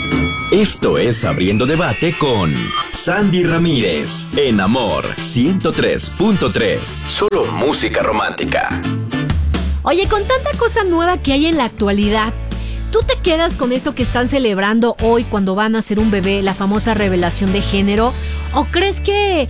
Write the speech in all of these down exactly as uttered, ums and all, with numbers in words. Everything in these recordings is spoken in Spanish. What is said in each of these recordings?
Esto es Abriendo Debate con Sandy Ramírez, en Amor ciento tres punto tres. Solo música romántica. Oye, con tanta cosa nueva que hay en la actualidad, ¿tú te quedas con esto que están celebrando hoy cuando van a hacer un bebé, la famosa revelación de género? ¿O crees que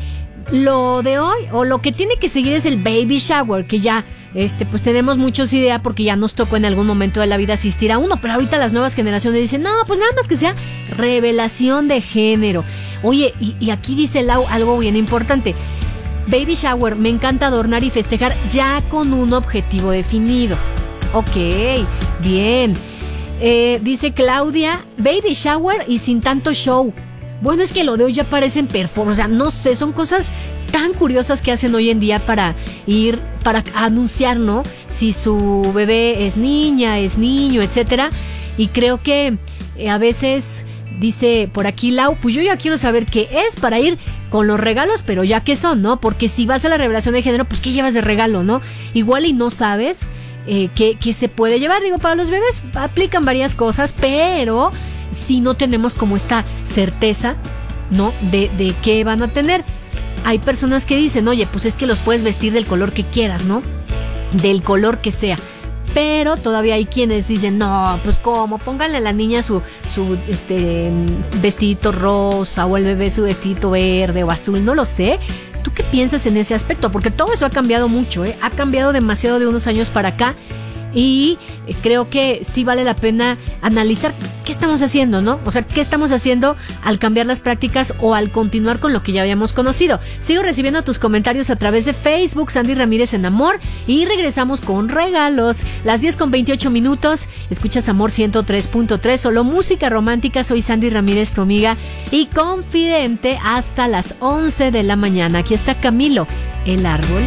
lo de hoy o lo que tiene que seguir es el baby shower, que ya este pues tenemos muchos idea porque ya nos tocó en algún momento de la vida asistir a uno, pero ahorita las nuevas generaciones dicen, no, pues nada más que sea revelación de género? Oye, y, y aquí dice Lau algo bien importante. Baby shower, me encanta adornar y festejar ya con un objetivo definido. Ok, bien. Eh, dice Claudia, baby shower y sin tanto show. Bueno, es que lo de hoy ya parecen performance, o sea, no sé, son cosas tan curiosas que hacen hoy en día para ir, para anunciar, ¿no? Si su bebé es niña, es niño, etcétera. Y creo que eh, a veces dice por aquí Lau, pues yo ya quiero saber qué es para ir con los regalos, pero ya qué son, ¿no? Porque si vas a la revelación de género, pues qué llevas de regalo, ¿no? Igual y no sabes eh, qué, qué se puede llevar. Digo, para los bebés aplican varias cosas, pero si no tenemos como esta certeza, ¿no? De, de qué van a tener. Hay personas que dicen, oye, pues es que los puedes vestir del color que quieras, ¿no? Del color que sea. Pero todavía hay quienes dicen, no, pues cómo, pónganle a la niña su, su este vestidito rosa o el bebé su vestidito verde o azul, no lo sé. ¿Tú qué piensas en ese aspecto? Porque todo eso ha cambiado mucho, ¿eh? Ha cambiado demasiado de unos años para acá. Y creo que sí vale la pena analizar qué estamos haciendo, ¿no? O sea, qué estamos haciendo al cambiar las prácticas o al continuar con lo que ya habíamos conocido. Sigo recibiendo tus comentarios a través de Facebook, Sandy Ramírez en Amor, y regresamos con regalos. Las diez con veintiocho minutos, escuchas Amor ciento tres punto tres, solo música romántica. Soy Sandy Ramírez, tu amiga y confidente, hasta las once de la mañana. Aquí está Camilo, El Árbol.